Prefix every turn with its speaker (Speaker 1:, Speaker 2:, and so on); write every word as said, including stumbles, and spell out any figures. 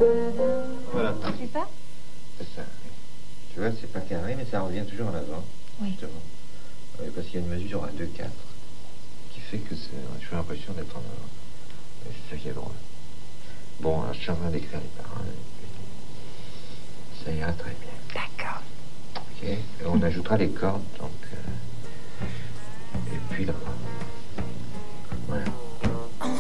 Speaker 1: Voilà.
Speaker 2: C'est ça?
Speaker 1: C'est ça. Tu vois, c'est pas carré, mais ça revient toujours en avant.
Speaker 2: Oui.
Speaker 1: Justement. Euh, Parce qu'il y a une mesure à deux quatre qui fait que c'est... j'ai l'impression d'être en avant. Et c'est ça qui est drôle. Bon, alors, je suis en train d'écrire les paroles. Ça ira très bien.
Speaker 2: D'accord.
Speaker 1: Ok. Et on ajoutera les cordes, donc... euh, Et puis là...